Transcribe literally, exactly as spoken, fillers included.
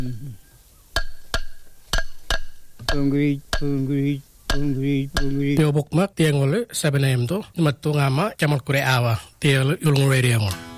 Pungri, pungri, pungri, pungri. Tio bukmak tiang ole seven a m to. Mattu ngama camal kure awa. Tio ulung radio.